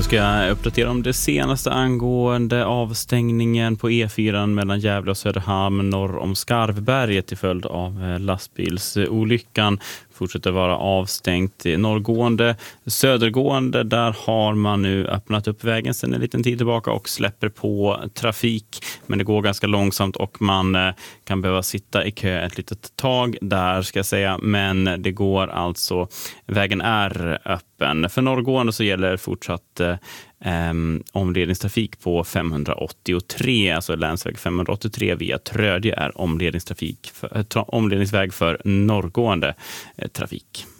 ska jag uppdatera om det senaste angående avstängningen på E4 mellan Gävle och Söderhamn norr om Skarvberget till följd av lastbilsolyckan. Fortsätter vara avstängt norrgående. Södergående, där har man nu öppnat upp vägen sedan en liten tid tillbaka och släpper på trafik. Men det går ganska långsamt och man kan behöva sitta i kö ett litet tag där, ska jag säga. Men det går alltså, vägen är öppen. För norrgående så gäller fortsatt omledningstrafik på 583, alltså länsväg 583 via Trödje är omledningsväg för norrgående trafik.